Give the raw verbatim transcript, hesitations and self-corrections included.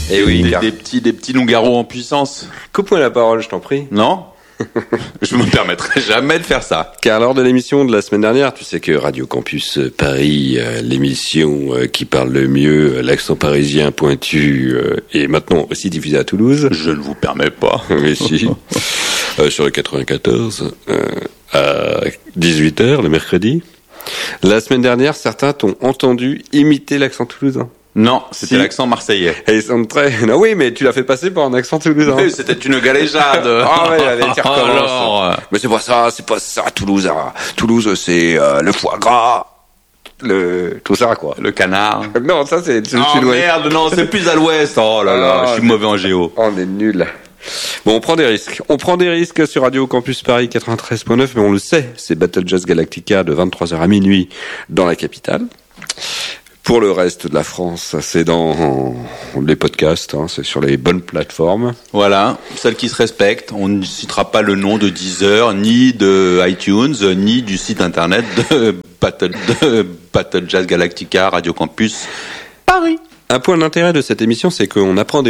Et oui, des, car... des petits, des petits loups-garous en puissance. Coupe-moi la parole, je t'en prie. Non? Je me permettrai jamais de faire ça. Car lors de l'émission de la semaine dernière, tu sais que Radio Campus Paris, euh, l'émission euh, qui parle le mieux, euh, l'accent parisien pointu, euh, est maintenant aussi diffusée à Toulouse. Je ne vous permets pas. Mais si. euh, sur le quatre-vingt-quatorze, euh, à dix-huit heures le mercredi. La semaine dernière, certains t'ont entendu imiter l'accent toulousain. Non, c'était si. L'accent marseillais. Et ils sont très... Non, oui, mais tu l'as fait passer par un accent toulousain. Oui, c'était une galéjade. Ah ouais, allez, tu recommences. Alors... Mais c'est pas ça, c'est pas ça, Toulouse. Hein. Toulouse, c'est euh, le foie gras, le... tout ça, quoi. Le canard. Non, ça, c'est le oh, sud-ouest. Merde, non, c'est plus à l'ouest. Oh là là, oh, je suis mauvais en géo. On est nuls. Bon, on prend des risques. On prend des risques sur Radio Campus Paris quatre-vingt-treize neuf, mais on le sait, c'est Battle Jazz Galactica de vingt-trois heures à minuit dans la capitale. Pour le reste de la France, c'est dans les podcasts, hein, c'est sur les bonnes plateformes. Voilà, celles qui se respectent. On ne citera pas le nom de Deezer, ni de iTunes, ni du site internet de Battle, de Battle Jazz Galactica, Radio Campus Paris. Un point d'intérêt de cette émission, c'est qu'on apprend des